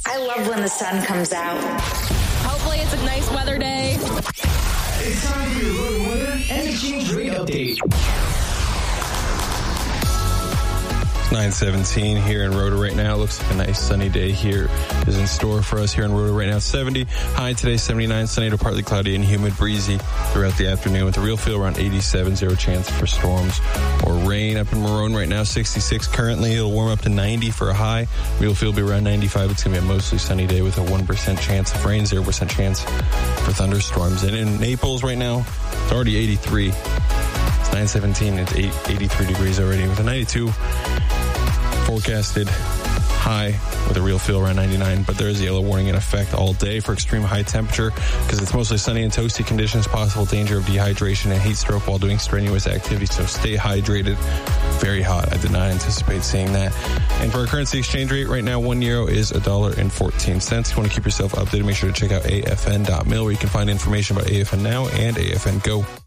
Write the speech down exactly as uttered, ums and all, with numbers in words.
I love when the sun comes out. Hopefully it's a nice weather day. It's time for your road weather and exchange rate update. nine seventeen here in Rhoda right now. It looks like a nice sunny day here is in store for us here in Rhoda right now. seventy. High today, seventy-nine. Sunny to partly cloudy and humid, breezy throughout the afternoon with a real feel around eighty-seven. Zero chance for storms or rain. Up in Marone right now, sixty-six currently. It'll warm up to ninety for a high. Real feel will be around ninety-five. It's going to be a mostly sunny day with a one percent chance of rain, zero percent chance for thunderstorms. And in Naples right now, it's already eighty-three. It's nine seventeen. It's eight, eighty-three degrees already with a ninety-two forecasted high with a real feel around ninety-nine, but there is a yellow warning in effect all day for extreme high temperature because it's mostly sunny and toasty conditions, possible danger of dehydration and heat stroke while doing strenuous activities, so stay hydrated. Very hot. I did not anticipate seeing that. And for our currency exchange rate right now, one euro is a dollar and fourteen cents. If you want to keep yourself updated, make sure to check out A F N dot mil where you can find information about A F N Now and A F N Go.